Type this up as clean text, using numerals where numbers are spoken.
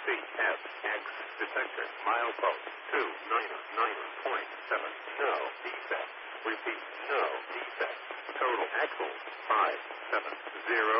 CFX detector milepost 299.7. No defect. Repeat, no defect. Total axles 570.